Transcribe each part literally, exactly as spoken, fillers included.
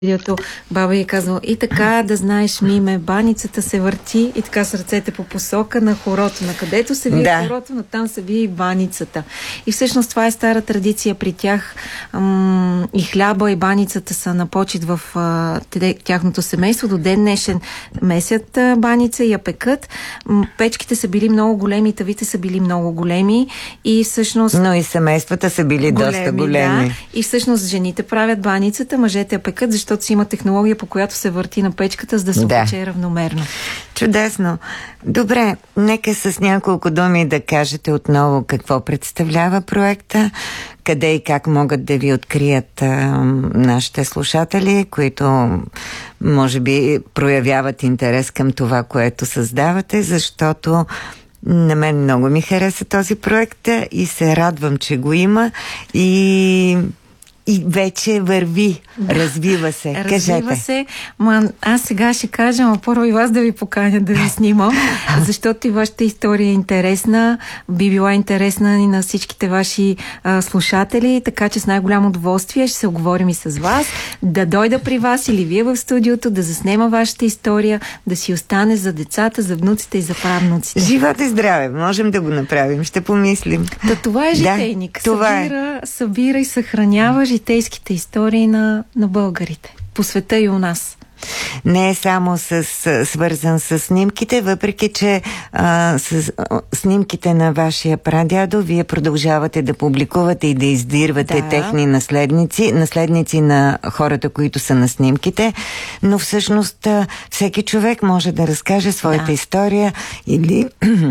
видеото баба й казала: и така да знаеш, Миме, баницата се върти и така с ръцете по посока на хорото. На където се вие да. хорото, на там се вие и баницата. И всъщност това е стара традиция при тях. Ам, и хляба, и баницата са на почит в а, тяхното семейство. До ден днешен месят а, баница и я пекат. М, печките са били много големи, тавите са били много големи и всъщност... Но и семействата са били големи, доста големи. Да. И всъщност жените правят баницата, мъжете я пекат, защото си има технология, по която се върти на печката, за да се да. опече равномерно. Чудесно. Добре, нека с няколко думи да кажете отново какво представлява проекта, къде и как могат да ви открият а, нашите слушатели, които може би проявяват интерес към това, което създавате, защото на мен много ми хареса този проект и се радвам, че го има и... И вече върви, да. развива се. Развива Кажете. се. Ма, аз сега ще кажа, а първо и вас да ви поканя да ви снимам, защото и вашата история е интересна, би била интересна и на всичките ваши а, слушатели, така че с най-голямо удоволствие ще се оговорим и с вас, да дойда при вас или вие в студиото, да заснема вашата история, да си остане за децата, за внуците и за правнуците. Живот и здраве, можем да го направим, ще помислим. Да, това е житейник. Да, това събира, е. събира и съхранява житейските истории на, на българите. По света и у нас. Не е само с, свързан с снимките, въпреки че а, с а, снимките на вашия прадядо вие продължавате да публикувате и да издирвате да. техни наследници, наследници на хората, които са на снимките, но всъщност а, всеки човек може да разкаже своята да. история или...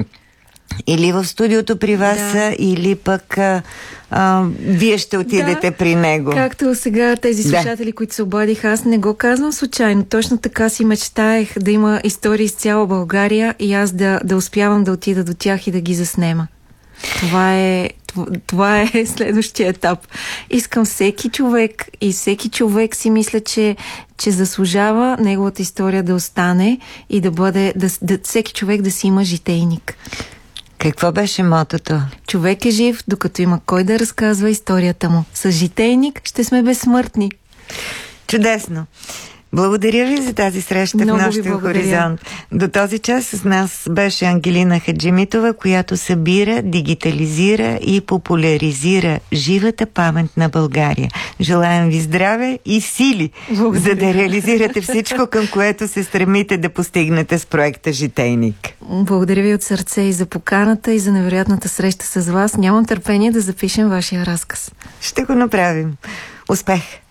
Или в студиото при вас, да. или пък а, а, вие ще отидете да, при него. Както сега тези слушатели, да. които се обадиха, аз не го казвам случайно. Точно така си мечтаех да има истории с цяла България и аз да, да успявам да отида до тях и да ги заснема. Това е, това е следващия етап. Искам всеки човек и всеки човек си мисля, че, че заслужава неговата история да остане и да бъде, да, да, всеки човек да си има житейник. Какво беше мотото? Човек е жив, докато има кой да разказва историята му. С житейник ще сме безсмъртни. Чудесно! Благодаря ви за тази среща много в Нощен хоризонт. До този час с нас беше Ангелина Хаджимитова, която събира, дигитализира и популяризира живата памет на България. Желаем ви здраве и сили, благодаря. За да реализирате всичко, към което се стремите да постигнете с проекта Житейник. Благодаря ви от сърце и за поканата и за невероятната среща с вас. Нямам търпение да запишем вашия разказ. Ще го направим. Успех!